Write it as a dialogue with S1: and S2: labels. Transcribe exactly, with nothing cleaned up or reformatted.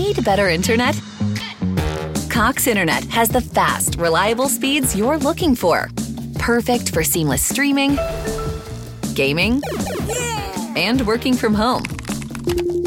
S1: Need better internet? Cox Internet has the fast, reliable speeds you're looking for. Perfect for seamless streaming, gaming, and working from home.